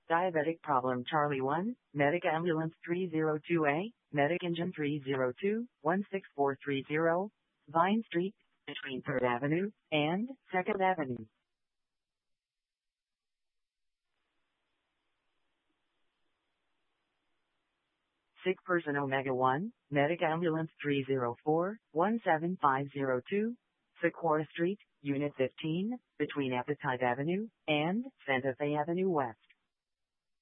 Diabetic problem Charlie 1, Medic Ambulance 302A, Medic Engine 302, 16430, Vine Street, between 3rd Avenue and 2nd Avenue. Sick person Omega 1, Medic Ambulance 304, 17502, Sequoia Street, Unit 15, between Appetite Avenue and Santa Fe Avenue West.